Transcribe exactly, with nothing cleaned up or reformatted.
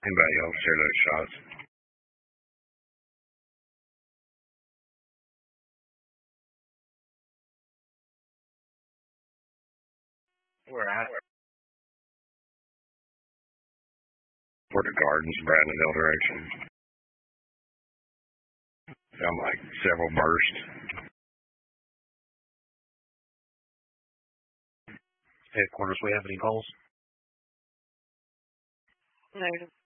Anybody else share those shots? We're at For the gardens, Bradleyville direction. Sound like several bursts. headquarters. We have any calls? Negative.